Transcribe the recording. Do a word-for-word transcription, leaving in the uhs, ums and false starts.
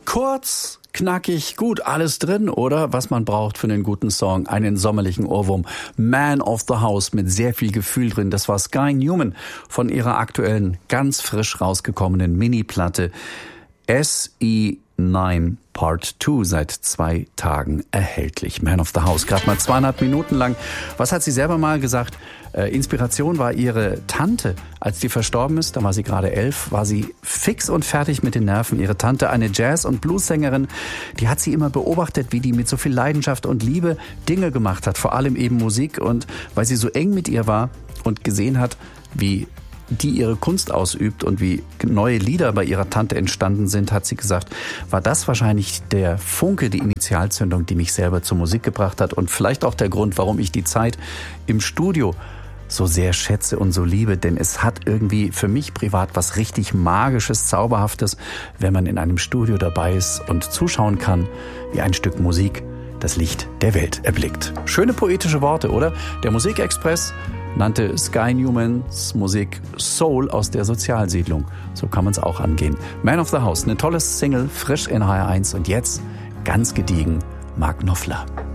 Kurz, knackig, gut, alles drin, oder? Was man braucht für einen guten Song, einen sommerlichen Ohrwurm. Man of the House mit sehr viel Gefühl drin. Das war Sky Newman von ihrer aktuellen, ganz frisch rausgekommenen Mini-Platte S E neun Part zwei, seit zwei Tagen erhältlich. Man of the House, gerade mal zweieinhalb Minuten lang. Was hat sie selber mal gesagt? Äh, Inspiration war ihre Tante. Als die verstorben ist, da war sie gerade elf, war sie fix und fertig mit den Nerven. Ihre Tante, eine Jazz- und Bluessängerin, die hat sie immer beobachtet, wie die mit so viel Leidenschaft und Liebe Dinge gemacht hat, vor allem eben Musik. Und weil sie so eng mit ihr war und gesehen hat, wie die ihre Kunst ausübt und wie neue Lieder bei ihrer Tante entstanden sind, hat sie gesagt, war das wahrscheinlich der Funke, die Initialzündung, die mich selber zur Musik gebracht hat und vielleicht auch der Grund, warum ich die Zeit im Studio so sehr schätze und so liebe, denn es hat irgendwie für mich privat was richtig Magisches, Zauberhaftes, wenn man in einem Studio dabei ist und zuschauen kann, wie ein Stück Musik das Licht der Welt erblickt. Schöne poetische Worte, oder? Der Musikexpress nannte Sky Newmans Musik Soul aus der Sozialsiedlung. So kann man es auch angehen. Man of the House, eine tolle Single, frisch in H R eins und jetzt ganz gediegen Mark Knopfler.